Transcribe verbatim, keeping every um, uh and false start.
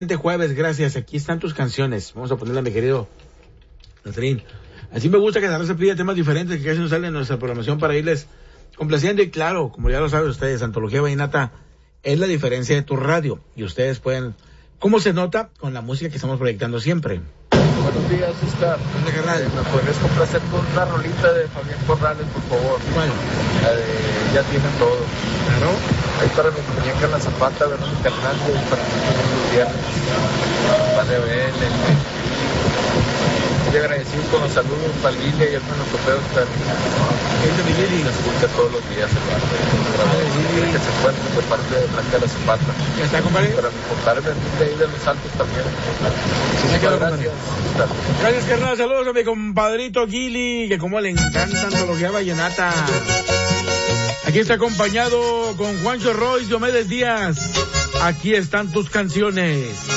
Jueves, gracias. Aquí están tus canciones. Vamos a ponerla a mi querido Catrín. Así me gusta que la raza pida temas diferentes que casi no salen en nuestra programación para irles complaciendo. Y claro, como ya lo saben ustedes, Antología Vallenata es la diferencia de tu radio. Y ustedes pueden, ¿cómo se nota? Con la música que estamos proyectando siempre. Buenos días, Oscar. ¿Dónde, carnal? ¿Me podrías complacer con una rolita de Fabián Corrales, por favor? Bueno. La de Ya Tienen Todo. Claro. Ahí para mi muñeca La Zapata, Verónica Hernández, para mi los viernes. Padre Abel, muy agradecido con los saludos para Lilia y el hermano Topeo, Oscar. Gente de Lili. Me escucha todos los días, hermano. Que se encuentre de parte de Blanca La Zapata. Ya está, compadre. Para mi compadre de ahí de Los Altos también. Muchas gracias. Gracias, carnal. Saludos a mi compadrito Gili, que como le encanta Antología Vallenata. Aquí está acompañado con Juancho Roy, Diomedes Díaz. Aquí están tus canciones.